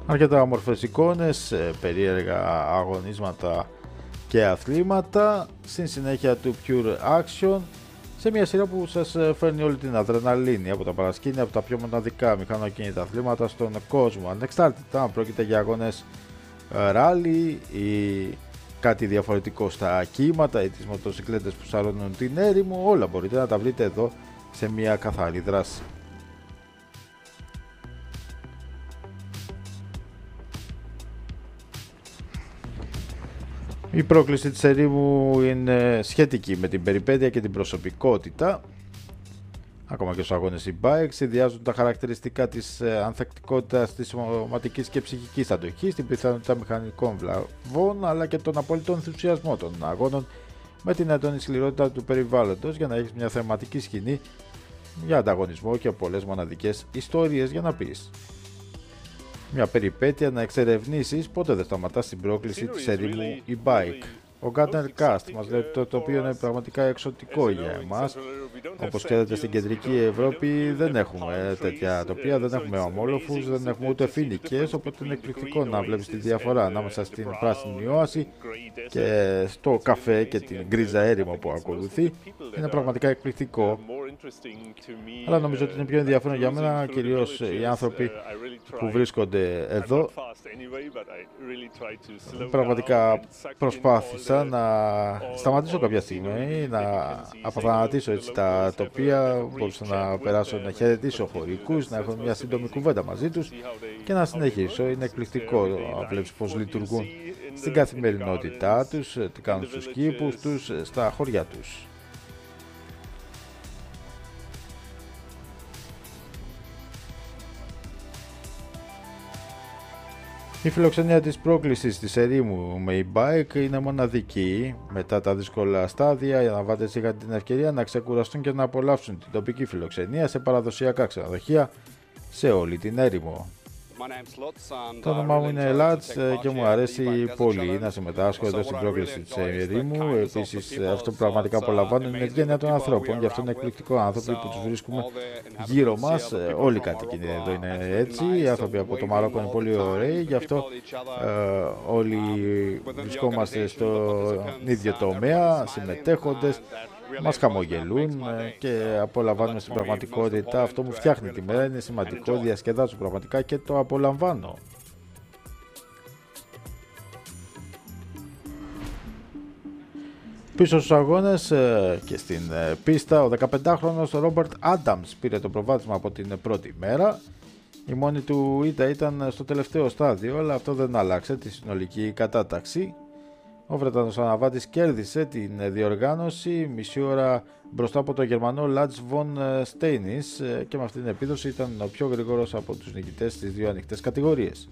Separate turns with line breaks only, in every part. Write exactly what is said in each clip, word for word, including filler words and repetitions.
Αρκετά όμορφες εικόνες, περίεργα αγωνίσματα και αθλήματα, στην συνέχεια του Pure Action, σε μια σειρά που σας φέρνει όλη την αδρεναλίνη από τα παρασκήνια, από τα πιο μοναδικά μηχανοκίνητα αθλήματα στον κόσμο, ανεξάρτητα αν πρόκειται για αγώνες ράλι ή κάτι διαφορετικό στα κύματα ή τις μοτοσυκλέτες που σαρώνουν την έρημο, όλα μπορείτε να τα βρείτε εδώ σε μια καθαρή δράση. Η πρόκληση της ερήμου είναι σχετική με την περιπέτεια και την προσωπικότητα. Ακόμα και στους αγώνες e-bike συνδυάζουν τα χαρακτηριστικά της ανθεκτικότητας, της σωματικής και ψυχικής αντοχής, την πιθανότητα μηχανικών βλαβών, αλλά και τον απόλυτο ενθουσιασμό των αγώνων με την έντονη σκληρότητα του περιβάλλοντος για να έχεις μια θεματική σκηνή για ανταγωνισμό και πολλές μοναδικές ιστορίες για να πεις. Μια περιπέτεια να εξερευνήσεις, πότε δεν σταματάς στην πρόκληση της ερήμου e-bike. Ο Gardner Cast μας λέει ότι το τοπίο είναι πραγματικά εξωτικό για εμάς. Όπως ξέρετε, στην κεντρική Ευρώπη δεν έχουμε τέτοια τοπία, δεν έχουμε ομόλοφους, δεν έχουμε ούτε φοίνικες, οπότε είναι εκπληκτικό να βλέπεις τη διαφορά ανάμεσα στην πράσινη όαση και στο καφέ και την γκρίζα έρημο που ακολουθεί. Είναι πραγματικά εκπληκτικό. Αλλά νομίζω ότι είναι πιο ενδιαφέρον για μένα κυρίως οι άνθρωποι που βρίσκονται εδώ. Πραγματικά προσπάθησα να σταματήσω κάποια στιγμή, να αποθανατήσω έτσι τα τοπία, μπορούσα να περάσω να χαιρετήσω χωρικούς, να έχω μια σύντομη κουβέντα μαζί τους και να συνεχίσω. Είναι εκπληκτικό να βλέπεις πώς λειτουργούν στην καθημερινότητά τους, τι κάνουν στους κήπους τους, στα χωριά τους. Η φιλοξενία της πρόκλησης της ερήμου με e-bike είναι μοναδική. Μετά τα δύσκολα στάδια, οι αναβάτες είχαν την ευκαιρία να ξεκουραστούν και να απολαύσουν την τοπική φιλοξενία σε παραδοσιακά ξενοδοχεία σε όλη την έρημο. Το όνομά μου είναι Λάτς και μου αρέσει πολύ να συμμετάσχω εδώ στην πρόκληση της ερήμου. Επίσης, αυτό που πραγματικά απολαμβάνω είναι η ευγένεια των ανθρώπων. Γι' αυτό είναι εκπληκτικό άνθρωποι που τους βρίσκουμε γύρω μας. Όλοι οι κάτοικοι εδώ είναι έτσι. Οι άνθρωποι από το Μαρόκο είναι πολύ ωραίοι. Γι' αυτό ε, όλοι βρισκόμαστε στον ίδιο τομέα, συμμετέχοντες. Μας χαμογελούν και απολαμβάνουμε στην πραγματικότητα. Αυτό μου φτιάχνει τη μέρα, είναι σημαντικό, διασκεδάζω πραγματικά και το απολαμβάνω. Πίσω στους αγώνες και στην πίστα, ο δεκαπεντάχρονος Ρόμπερτ Άνταμς πήρε το προβάδισμα από την πρώτη μέρα. Η μόνη του ήττα ήταν στο τελευταίο στάδιο, αλλά αυτό δεν άλλαξε τη συνολική κατάταξη. Ο Βρετανός αναβάτης κέρδισε την διοργάνωση μισή ώρα μπροστά από τον Γερμανό Λάτς Βον Στέινις και με αυτή την επίδοση ήταν ο πιο γρήγορος από τους νικητές στις δύο ανοιχτές κατηγορίες.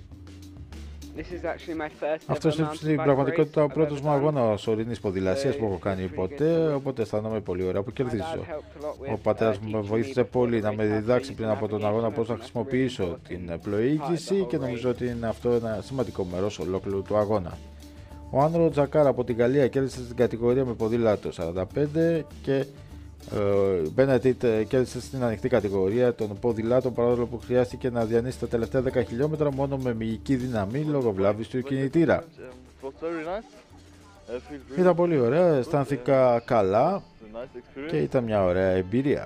Αυτός είναι στην πραγματικότητα ο πρώτος μου αγώνας ορεινής ποδηλασίας που έχω κάνει ποτέ, οπότε αισθάνομαι πολύ ωραία που κερδίζω. Ο πατέρας μου με βοήθησε πολύ να με διδάξει πριν από τον αγώνα πώς να χρησιμοποιήσω την πλοήγηση και νομίζω ότι είναι αυτό ένα σημαντικό μέρος ολόκληρου του αγώνα. Ο Άνδρο Τζακάρα από την Γαλλία κέρδισε στην κατηγορία με ποδήλατο σαράντα πέντε και ο Μπένετιτ κέρδισε στην ανοιχτή κατηγορία των ποδηλάτων, παρόλο που χρειάστηκε να διανύσει τα τελευταία δέκα χιλιόμετρα μόνο με μυϊκή δύναμη λόγω βλάβης του κινητήρα. Ήταν πολύ ωραία, αισθάνθηκα καλά και ήταν μια ωραία εμπειρία.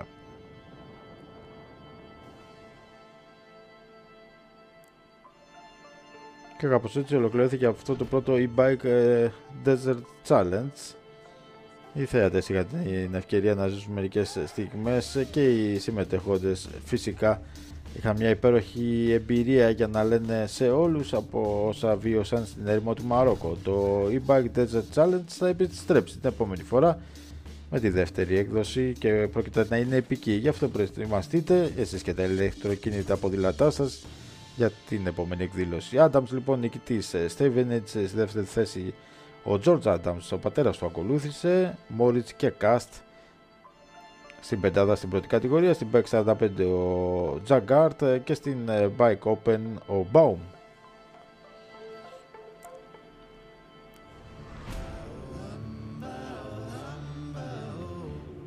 Και κάπως έτσι ολοκληρώθηκε αυτό το πρώτο e-bike Desert Challenge. Οι θέατες είχαν την ευκαιρία να ζήσουν μερικές στιγμές και οι συμμετεχόντες φυσικά είχαν μια υπέροχη εμπειρία για να λένε σε όλους από όσα βίωσαν στην έρημο του Μαρόκο. Το e-bike Desert Challenge θα επιστρέψει την επόμενη φορά με τη δεύτερη έκδοση και πρόκειται να είναι επική. Γι' αυτό προετοιμαστείτε εσείς και τα ηλεκτροκίνητα ποδήλατά σας για την επόμενη εκδήλωση. Άνταμς λοιπόν νικητής, Στέιβενιτς στη δεύτερη θέση, ο Τζορτζ Άνταμς, ο πατέρας του ακολούθησε, Μόριτς και Κάστ στην πεντάδα στην πρώτη κατηγορία, στην Bike σαράντα πέντε ο Τζαγκάρτ και στην Bike Open ο Baum.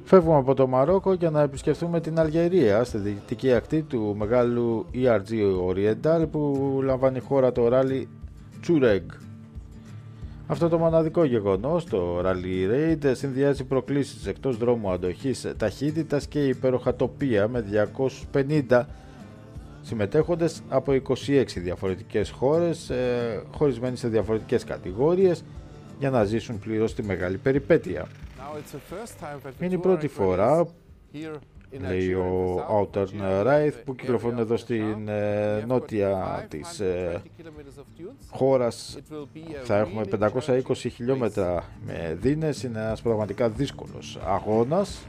Φεύγουμε από το Μαρόκο για να επισκεφθούμε την Αλγερία στη δυτική ακτή του μεγάλου ι αρ τζι Oriental που λαμβάνει η χώρα το ράλι Touareg. Αυτό το μοναδικό γεγονός, το Rally Raid, συνδυάζει προκλήσεις εκτός δρόμου αντοχής ταχύτητας και υπέροχα τοπία με διακόσιους πενήντα συμμετέχοντες από είκοσι έξι διαφορετικές χώρες, ε, χωρισμένοι σε διαφορετικές κατηγορίες για να ζήσουν πλήρως τη μεγάλη περιπέτεια. Είναι η πρώτη φορά, λέει ο Outer Wraith, που κυκλοφορούν εδώ στην ε, νότια της ε, χώρας. Θα έχουμε πεντακόσια είκοσι χιλιόμετρα με δίνες, είναι ένας πραγματικά δύσκολος αγώνας.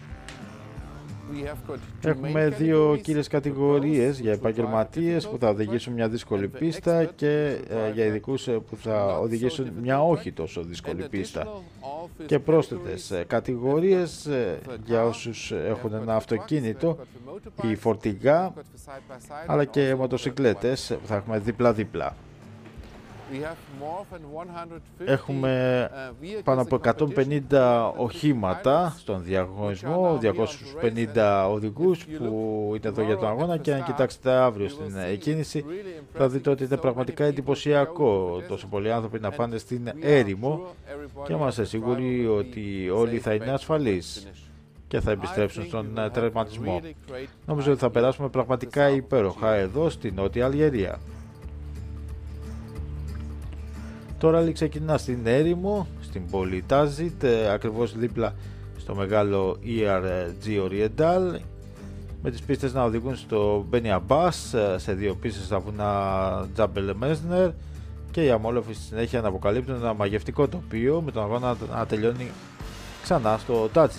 Έχουμε δύο κύριες κατηγορίες για επαγγελματίες που θα οδηγήσουν μια δύσκολη πίστα και ε, για ειδικούς που θα οδηγήσουν μια όχι τόσο δύσκολη πίστα. Και πρόσθετες ε, κατηγορίες ε, για όσους έχουν ένα αυτοκίνητο ή φορτηγά, αλλά και μοτοσικλέτες που θα έχουμε δίπλα-δίπλα. Έχουμε πάνω από εκατόν πενήντα οχήματα στον διαγωνισμό, διακόσιους πενήντα οδηγούς που είναι εδώ για τον αγώνα, και αν κοιτάξετε αύριο στην εκκίνηση θα δείτε ότι είναι πραγματικά εντυπωσιακό τόσο πολλοί άνθρωποι να πάνε στην έρημο, και είμαστε σίγουροι ότι όλοι θα είναι ασφαλείς και θα επιστρέψουν στον τερματισμό. Νομίζω ότι θα περάσουμε πραγματικά υπέροχα εδώ στη Νότια Αλγερία. Το ράλι ξεκινά στην έρημο, στην πόλη Τάζιτ, ακριβώς δίπλα στο μεγάλο ι αρ τζι Oriental, με τις πίστες να οδηγούν στο Μπένι Αμπάς, σε δύο πίστες στα βουνά Τζάμπελ Μέσνερ, και οι αμόλοφοι στη συνέχεια να αποκαλύπτουν ένα μαγευτικό τοπίο με τον αγώνα να τελειώνει ξανά στο Τάζιτ.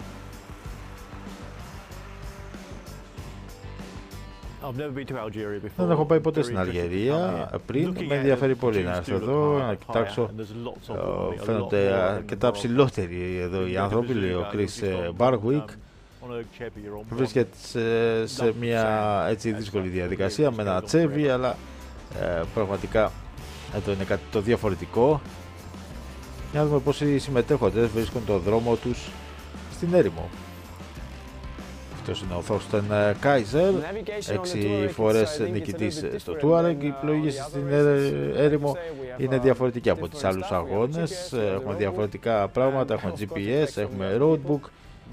Δεν έχω πάει ποτέ στην Αλγερία πριν, με ενδιαφέρει πολύ να έρθω εδώ, να κοιτάξω. Φαίνονται αρκετά ψηλότεροι εδώ οι άνθρωποι, λέει ο Chris Barwick. Βρίσκεται σε μια έτσι δύσκολη διαδικασία με ένα τσέβι, αλλά ε, πραγματικά εδώ είναι κάτι το διαφορετικό. Για να δούμε πώς οι συμμετέχοντες βρίσκουν το δρόμο τους στην έρημο. Αυτός είναι ο Θόρστεν Κάιζερ, έξι φορές νικητής στο Touareg. Η πλοήγηση στην έρημο είναι διαφορετική από τις άλλους αγώνες. Έχουμε διαφορετικά πράγματα, έχουμε τζι πι ες, έχουμε roadbook.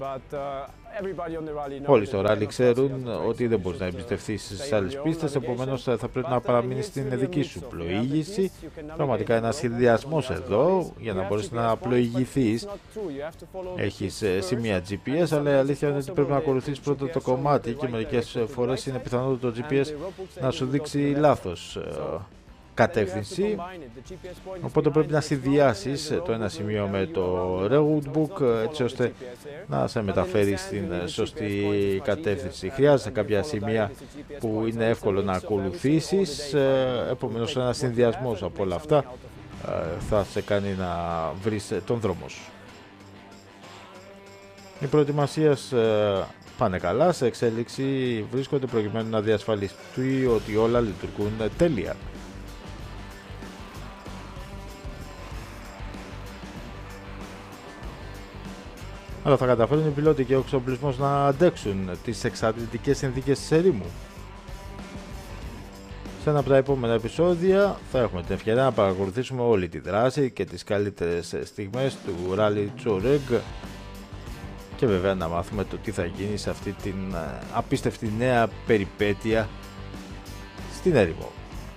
Όλοι στο ράλι ξέρουν ότι δεν μπορείς να εμπιστευτείς στις άλλες πίστες, επομένως θα πρέπει να παραμείνεις στην δική σου πλοήγηση. Πραγματικά ένα σχεδιασμός εδώ για να μπορείς να πλοηγηθείς. Έχεις σημεία τζι πι ες, αλλά η αλήθεια είναι ότι πρέπει να ακολουθείς πρώτα το κομμάτι, και μερικές φορές είναι πιθανό το τζι πι ες να σου δείξει λάθος κατεύθυνση, οπότε πρέπει να συνδυάσεις το ένα σημείο με το roadbook έτσι ώστε να σε μεταφέρει στην σωστή κατεύθυνση. Χρειάζεται κάποια σημεία που είναι εύκολο να ακολουθήσεις, επομένως ένα συνδυασμός από όλα αυτά θα σε κάνει να βρεις τον δρόμο σου. Οι προετοιμασίες πάνε καλά, σε εξέλιξη βρίσκονται προκειμένου να διασφαλιστεί ότι όλα λειτουργούν τέλεια. Αλλά θα καταφέρουν οι πιλότοι και ο εξοπλισμός να αντέξουν τις εξαντλητικές συνθήκες της ερήμου. Σε ένα από τα επόμενα επεισόδια θα έχουμε την ευκαιρία να παρακολουθήσουμε όλη τη δράση και τις καλύτερες στιγμές του Rally Touareg, και βέβαια να μάθουμε το τι θα γίνει σε αυτή την απίστευτη νέα περιπέτεια στην έρημο.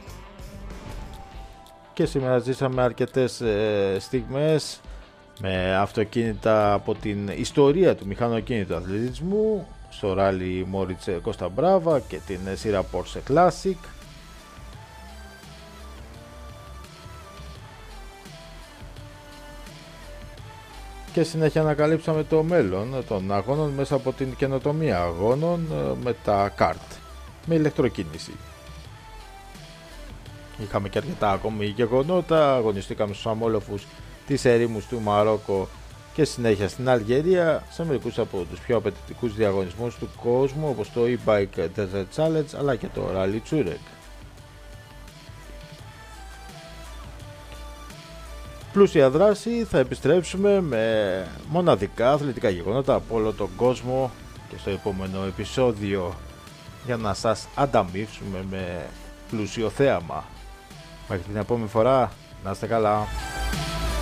Και σήμερα ζήσαμε αρκετές στιγμές με αυτοκίνητα από την ιστορία του μηχανοκίνητου αθλητισμού, στο ράλι Moritz Costa Brava και την σειρά Porsche Classic. Και συνέχεια ανακαλύψαμε το μέλλον των αγώνων μέσα από την καινοτομία αγώνων με τα kart, με ηλεκτροκίνηση. Είχαμε και αρκετά ακόμη γεγονότα, αγωνιστήκαμε στους αμόλοφους της ερήμους του Μαρόκο και συνέχεια στην Αλγερία σε μερικούς από τους πιο απαιτητικούς διαγωνισμούς του κόσμου, όπως το e-bike Desert Challenge αλλά και το Rally Touareg. πλούσια δράση θα επιστρέψουμε με μοναδικά αθλητικά γεγονότα από όλο τον κόσμο και στο επόμενο επεισόδιο για να σας ανταμείψουμε με πλούσιο θέαμα. Μέχρι την επόμενη φορά, να είστε καλά.